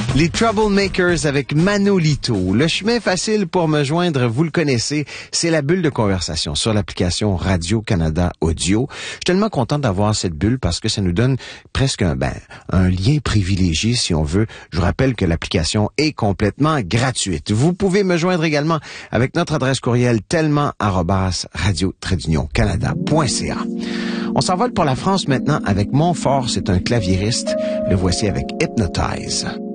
Les Troublemakers avec Manolito. Le chemin facile pour me joindre, vous le connaissez, c'est la bulle de conversation sur l'application Radio-Canada Audio. Je suis tellement content d'avoir cette bulle parce que ça nous donne presque un lien privilégié, si on veut. Je vous rappelle que l'application est complètement gratuite. Vous pouvez me joindre également avec notre adresse courriel tellement@radio-canada.ca. On s'envole pour la France maintenant avec Montfort, c'est un claviériste. Le voici avec Hypnotize.